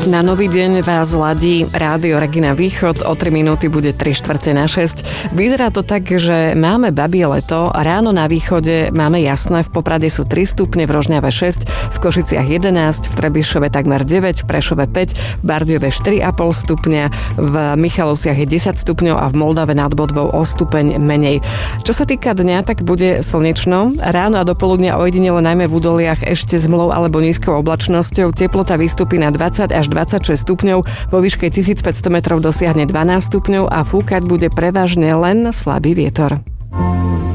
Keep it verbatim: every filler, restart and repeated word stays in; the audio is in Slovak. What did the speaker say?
Na nový deň vás ladí Rádio Regina Východ, o tri minúty bude tri štvrte na šesť. Vyzerá to tak, že máme babie leto, ráno na východe máme jasné, v Poprade sú tri stupne, v Rožňave šesť, v Košiciach jedenásť, v Trebišove takmer deväť, v Prešove päť, v Bardejove štyri a pol stupňa, v Michalovciach je desať stupňov a v Moldave nad Bodvou o stupeň menej. Čo sa týka dňa, tak bude slnečno, ráno a dopoludnia ojedinele najmä v údoliach ešte s mlou alebo nízkou oblačnosťou, teplota vystúpi na dvadsať až dvadsaťšesť stupňov, vo výške tisícpäťsto metrov dosiahne dvanásť stupňov a fúkať bude prevažne len slabý vietor.